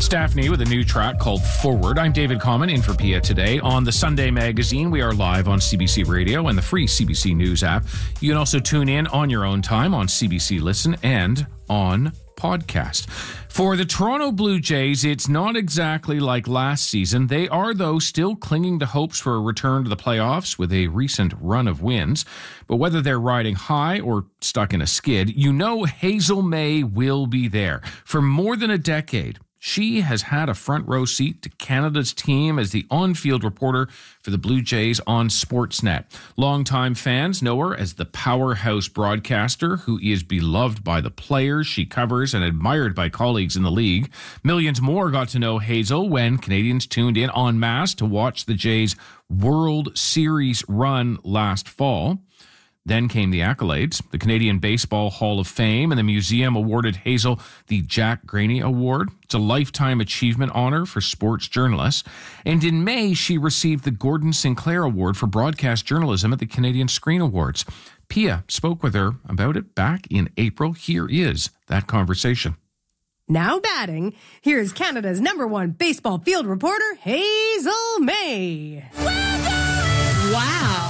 Stephanie with a new track called Forward. I'm David Common in for Pia today. On the Sunday Magazine, we are live on CBC Radio and the free CBC News app. You can also tune in on your own time on CBC Listen and on podcast. For the Toronto Blue Jays, it's not exactly like last season. They are, though, still clinging to hopes for a return to the playoffs with a recent run of wins. But whether they're riding high or stuck in a skid, you know Hazel May will be there. For more than a decade, she has had a front row seat to Canada's team as the on-field reporter for the Blue Jays on Sportsnet. Longtime fans know her as the powerhouse broadcaster who is beloved by the players she covers and admired by colleagues in the league. Millions more got to know Hazel when Canadians tuned in en masse to watch the Jays' World Series run last fall. Then came the accolades. The Canadian Baseball Hall of Fame and the museum awarded Hazel the Jack Graney Award. It's a lifetime achievement honor for sports journalists. And in May, she received the Gordon Sinclair Award for broadcast journalism at the Canadian Screen Awards. Pia spoke with her about it back in April. Here is that conversation. Now batting, here's Canada's #1 baseball field reporter, Hazel May. Wow.